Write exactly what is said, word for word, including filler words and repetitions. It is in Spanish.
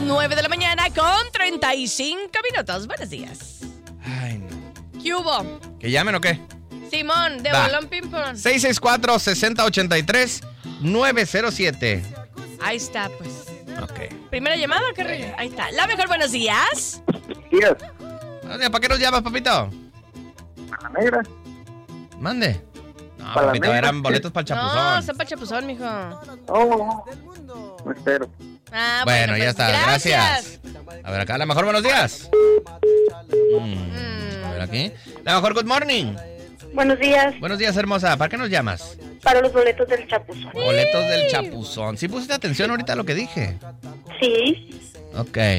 nueve de la mañana con treinta y cinco minutos. Buenos días. Ay, no. ¿Qué hubo? ¿Que llamen o qué? Simón, de Va. Bolón Ping Pong. seis seis cuatro, seis cero ocho tres, nueve cero siete. Ahí está, pues. Ok. ¿Primera llamada o qué rollo? Ahí está. La mejor, buenos días. Días. ¿Para qué nos llamas, papito? La negra. Mande. No, Para la papito, negra. eran boletos para el chapuzón. No, está para chapuzón, mijo. Oh, no espero. Ah, bueno, bueno, ya pues, está. Gracias. A ver, acá, la mejor, buenos días. Mm, a ver, aquí. La mejor, good morning. Buenos días, Buenos días, hermosa. ¿Para qué nos llamas? para los boletos del Chapuzón. Boletos del chapuzón. ¿Sí pusiste atención ahorita a lo que dije? Sí. Ok.